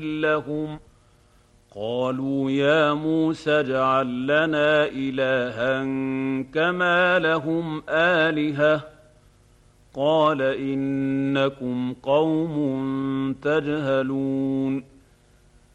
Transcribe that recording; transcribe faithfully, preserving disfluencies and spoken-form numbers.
لهم قالوا يا موسى اجعل لنا إلها كما لهم آلهة قال إنكم قوم تجهلون